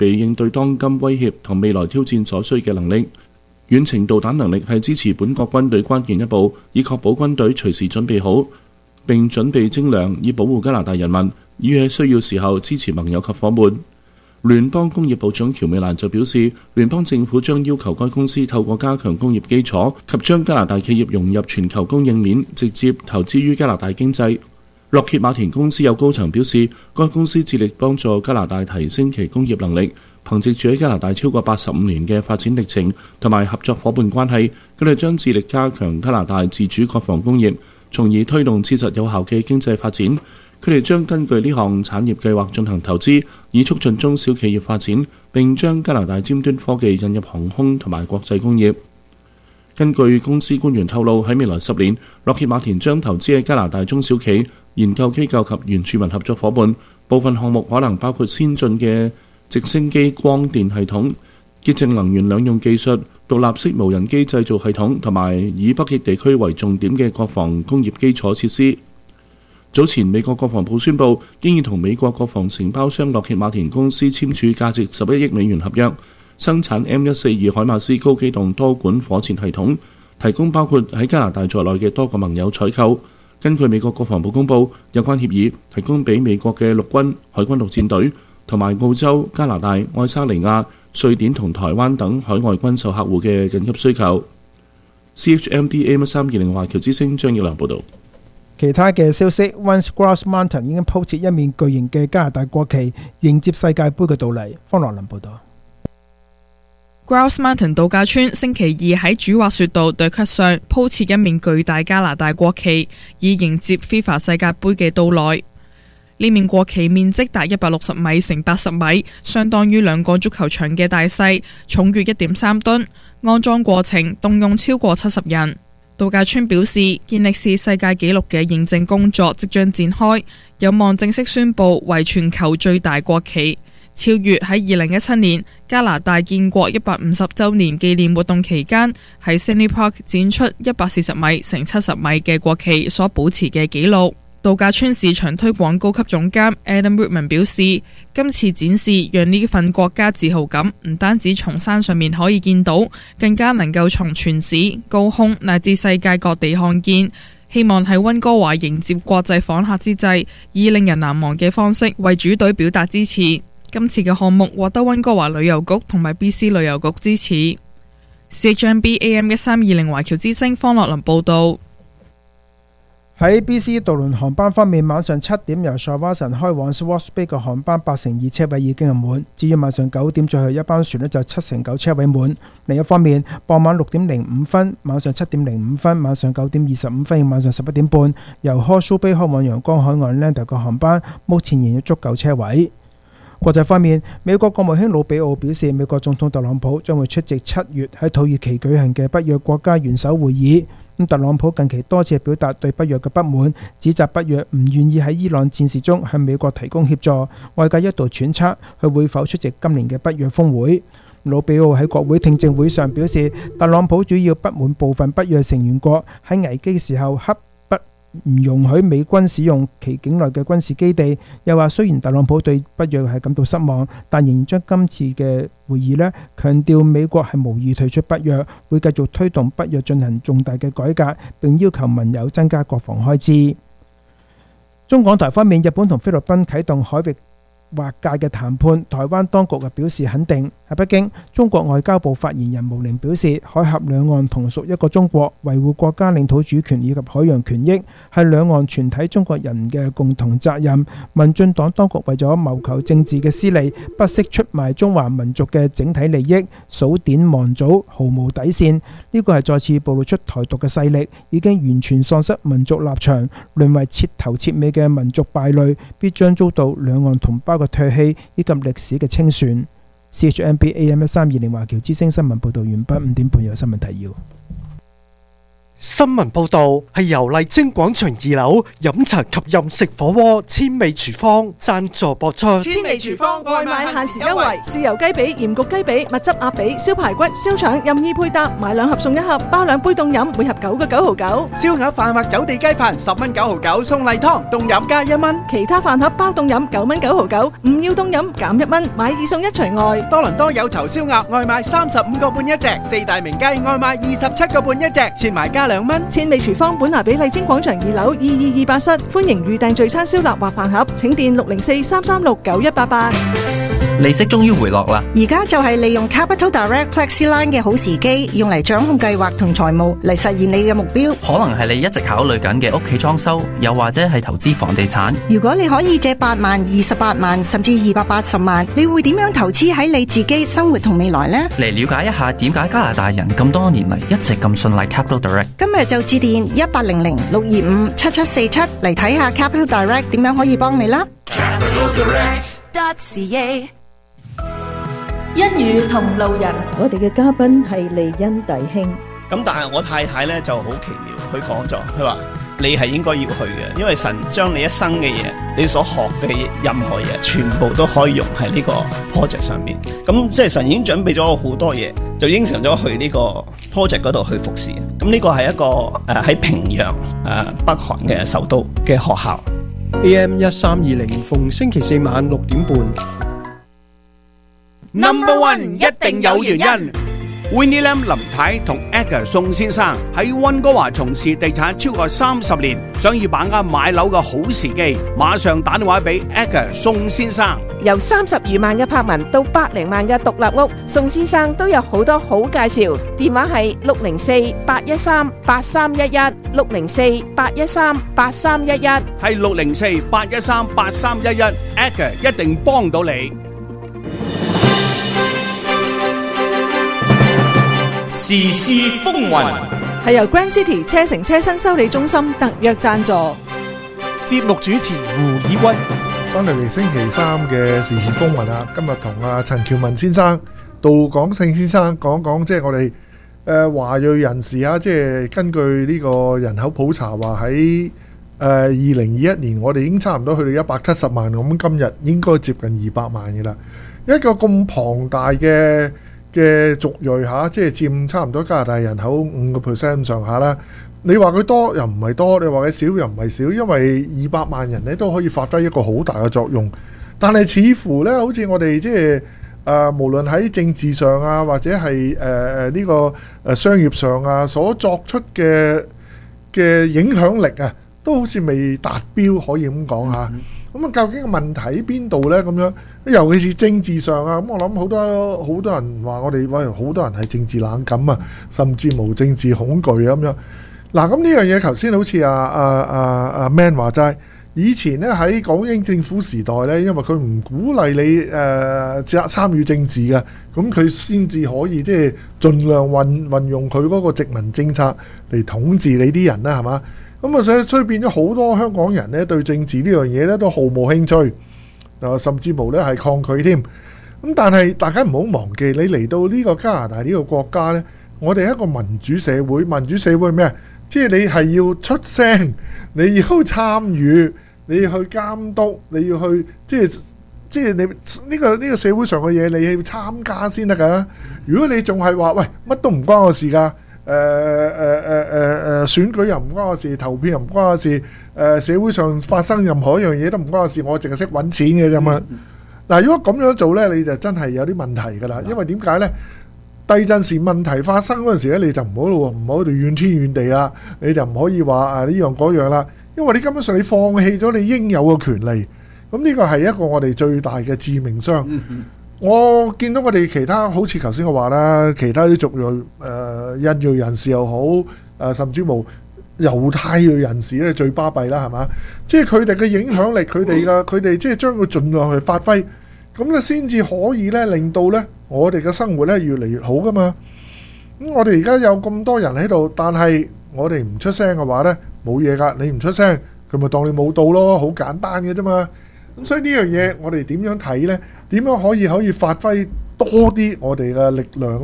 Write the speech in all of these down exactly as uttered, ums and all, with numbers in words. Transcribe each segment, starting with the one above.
備應對當今威脅同未來挑戰所需嘅能力。遠程導彈能力係支持本國軍隊關鍵一步，以確保軍隊隨時準備好並準備精良，以保護加拿大人民，以喺需要時候支持盟友及夥伴。聯邦工業部長喬美蘭就表示，聯邦政府將要求該公司透過加強工業基礎及將加拿大企業融入全球供應鏈，直接投資於加拿大經濟。洛歇馬田公司有高層表示，該公司致力幫助加拿大提升其工業能力。憑藉住喺加拿大超過八十五年嘅發展歷程同埋合作伙伴關係，佢哋將致力加強加拿大自主國防工業，從而推動切實有效嘅經濟發展。佢哋將根據呢項產業計劃進行投資，以促進中小企業發展，並將加拿大尖端科技引入航空同埋國際工業。根據公司官員透露，喺未來十年，洛歇馬田將投資喺加拿大中小企、研究機構及原住民合作伙伴。部分項目可能包括先進嘅直升機光電系統、潔淨能源兩用技術、獨立式無人機製造系統，同埋以北極地區為重點嘅國防工業基礎設施。早前美國國防部宣布，經已同美國國防承包商洛歇馬田公司簽署價值十一億美元合約，生產 M 一四二海馬斯高機動多管火箭系統，提供包括喺加拿大在內嘅多個盟友採購。根據美國國防部公佈，有關協議提供俾美國嘅陸軍、海軍陸戰隊同埋澳洲、加拿大、愛沙尼亞、瑞典同台灣等海外軍售客戶嘅緊急需求。C H M B A M 三二零華僑之聲張耀良報導。 其他嘅消息 ，Once Grouse Mountain 已經鋪設一面巨型嘅加拿大國旗，迎接世界盃嘅到嚟。方樂林報導。 Grouse Mountain 度假村星期二喺主滑雪道對咳上鋪設一面巨大加拿大國旗，以迎接 FIFA 世界盃嘅到來。呢面國旗面積達一百六十米乘八十米，相當於兩個足球場嘅大細，重約一點三噸。安裝過程動用超過七十人。度假村表示，健力士世界紀錄嘅認證工作即將展開，有望正式宣佈為全球最大國旗，超越喺二零一七年加拿大建國一百五十週年紀念活動期間喺 Sydney Park 展出一百四十米乘七十米嘅國旗所保持嘅紀錄。度假村市場推廣高級總監 Adam Woodman 表示，今次展示讓呢份國家自豪感唔單止從山上面可以見到，更加能夠從全市、高空乃至世界各地看見。希望喺溫哥華迎接國際訪客之際，以令人難忘嘅方式為主隊表達支持。今次嘅項目獲得溫哥華旅遊局同埋 B C 旅遊局支持。C H M B A M 一三二零華僑之聲方樂林報導。 喺 B C 渡輪航班方面，晚上七點由 Shawinigan 開往 Swartz Bay 嘅航班八成二車位已經係滿，至於晚上九點最後一班船呢，就七成九車位滿。另一方面，傍晚六點零五分、晚上七點零五分、晚上九點二十五分、晚上十一點半由 Horseshoe Bay 開往陽光海岸 Lander 嘅航班，目前仍有足夠車位。國際方面，美國國務卿魯比奧表示，美國總統特朗普將會出席七月喺土耳其舉行嘅北約國家元首會議。特朗普近期多次表達對北約嘅不滿，指責北約唔願意喺伊朗戰事中向美國提供協助。外界一度揣測佢會否出席今年嘅北約峰會。魯比奧喺國會聽證會上表示，特朗普主要不滿部分北約成員國喺危機時候刻不唔容許美軍使用其境內嘅軍事基地。又話雖然特朗普對北約係感到失望，但仍然將今次嘅會議呢強調美國係無意退出北約，會繼續推動北約進行重大嘅改革，並要求盟友增加國防開支。中港台方面，日本同菲律賓啟動海域劃界嘅談判，台灣當局表示肯定。喺北京，中國外交部發言人毛寧表示，海峽兩岸同屬一個中國，維護國家領土主權以及海洋權益係兩岸全體中國人嘅共同責任。民進黨當局為咗謀求政治嘅私利，不惜出賣中華民族嘅整體利益，數典忘祖，毫無底線。呢個係再次暴露出台獨嘅勢力已經完全喪失民族立場，淪為徹頭徹尾嘅民族敗類，必將遭到兩岸同胞嘅唾棄以及歷史嘅清算。C H M B A M 一三二零華僑之聲新聞報道完畢。五點半有新聞提要。 新聞報導係由麗晶廣場二樓飲茶及飲食火鍋千味廚房贊助播出。 千味廚房外賣限時優惠，豉油雞髀、鹽焗雞髀、蜜汁鴨髀、燒排骨、燒腸任意配搭，買兩盒送一盒，包兩杯凍飲，每盒九個九毫九。 燒鴨飯或走地雞飯十蚊九毫九，送例湯凍飲加一蚊。 其他飯盒包凍飲九蚊九毫九，唔要凍飲減一蚊，買二送一除外。 多倫多有頭燒鴨外賣三十五個半一隻，四大名雞外賣二十七個半一隻，切埋加兩蚊。 千味廚方本拿比麗晶廣場二樓二二二八室，歡迎預訂聚餐燒臘或飯盒，請電六零四三三六九一八八。 利息終於回落啦！ 而家就係利用 Capital Direct FlexiLine 嘅好時機，用嚟掌控計劃同財務，嚟實現你嘅目標。 可能係你一直考慮緊嘅屋企裝修，又或者係投資房地產。 如果你可以借八萬、二十八萬，甚至二百八十萬，你會點樣投資喺你自己生活同未來呢？ 嚟了解一下點解加拿大人咁多年嚟一直咁信賴 Capital Direct。 今日就致電一八零零六二五七七四七嚟睇下 Capital Direct 點樣可以幫你啦。 Capital Direct dot C A。 一語同路人， 我哋嘅嘉賓係利恩弟兄。 咁但係我太太咧就好奇妙，佢講咗，佢話你係應該要去嘅，因為神將你一生嘅嘢，你所學嘅任何嘢，全部都可以用喺呢個 project 上面。咁即係神已經準備咗好多嘢，就應承咗去呢個 project 嗰度去服侍。咁呢個係一個誒喺、呃、平壤誒、呃、北韓嘅首都嘅學校。 A M 一三二零，逢星期四晚六點半。 Number One 一定有原因。Winnie Lam 林太同 Edgar 宋先生喺溫哥華從事地產超過三十年，想要把握買樓嘅好時機，馬上打電話俾 Edgar 宋先生。 由三十餘萬嘅柏文到百零萬嘅獨立屋，宋先生都有好多好介紹。電話係六零四八一三八三一一，六零四八一三八三一一， 係六零四八一三八三一一 ，Edgar 一定幫到你。 時事風雲係由 Grand City 車城車身修理中心特約贊助。 節目主持胡以軍。 翻嚟嚟星期三嘅時事風雲啊！今日同阿陳喬文先生、杜廣勝先生講講，即係我哋誒華裔人士啊，即係根據呢個人口普查話喺誒二零二一年，我哋已經差唔多去到一百七十萬，咁今日應該接近二百萬嘅啦。一個咁龐大嘅嘅族裔嚇，即係佔差唔多加拿大人口五個 percent 上下啦。你話佢多又唔係多，你話佢少又唔係少，因為二百萬人咧都可以發揮一個好大嘅作用。但係似乎咧，好似我哋即係誒、呃，無論喺政治上啊，或者係誒誒呢個誒商業上啊，所作出嘅嘅影響力啊，都好似未達標，可以咁講嚇。咁啊，究竟個問題喺邊度呢？咁樣，尤其是政治上啊，咁我諗好多好多人話我哋喂，好多人係政治冷感啊，甚至無政治恐懼啊咁樣。嗱，咁呢樣嘢頭先好似阿阿阿阿 Man 話齋，以前呢喺港英政府時代呢，因為佢唔鼓勵你誒參參與政治嘅，咁佢先至可以即係盡量運運用佢嗰個殖民政策嚟統治你啲人啦，係嘛？咁啊，所以所以變咗好多香港人咧，對政治呢樣嘢咧都毫無興趣，啊，甚至乎咧係抗拒添。咁但係大家唔好忘記，你嚟到呢個加拿大呢個國家咧，我哋係一個民主社會。民主社會係咩？即係你係要出聲，你要參與，你要去監督，你要去即係即係你呢個呢個社會上嘅嘢，你要參加先得㗎。如果你仲係話喂，乜都唔關我事㗎。誒誒誒誒誒選舉又唔關我事，投票又唔關我事，誒、呃、社會上發生任何一樣嘢都唔關我事，我淨係識揾錢嘅啫嘛。嗱、嗯，如果咁樣做呢，你就真係有啲問題㗎啦。因為點解呢？第陣時問題發生嗰陣時咧，你就唔好唔好喺度怨天怨地啦，你就唔可以話啊呢樣嗰樣啦。因為你根本上你放棄咗你應有嘅權利，咁呢個係一個我哋最大嘅致命傷。嗯嗯我見到我哋其他好似頭先我話啦，其他啲族裔誒印裔人士又好，誒、呃、甚至乎猶太裔人士咧最巴閉啦，係嘛？即係佢哋嘅影響力，佢哋嘅佢哋即係將佢盡量去發揮，咁咧先至可以咧令到咧我哋嘅生活咧越嚟越好噶嘛。咁我哋而家有咁多人喺度，但係我哋唔出聲嘅話咧，冇嘢㗎。你唔出聲，佢咪當你冇到咯，好簡單嘅啫嘛。咁所以呢樣嘢我哋點樣睇呢？點樣可以可以發揮多啲我哋嘅力量呢？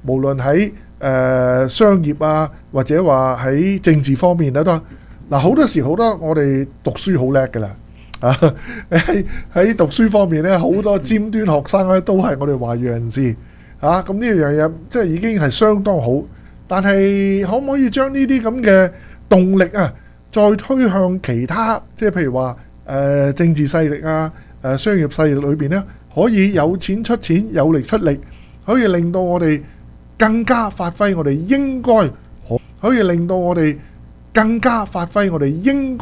無論喺誒商業啊，或者話喺政治方面咧都嗱，好多時好多我哋讀書好叻㗎啦。啊！喺喺讀書方面咧，好多尖端學生咧都係我哋華裔人士啊！咁呢樣嘢即係已經係相當好，但係可唔可以將呢啲咁嘅動力啊，再推向其他，即係譬如話誒、呃、政治勢力啊、誒、呃、商業勢力裏邊咧，可以有錢出錢，有力出力，可以令到我哋更加發揮我哋應該可，可以令到我哋更加發揮我哋應該。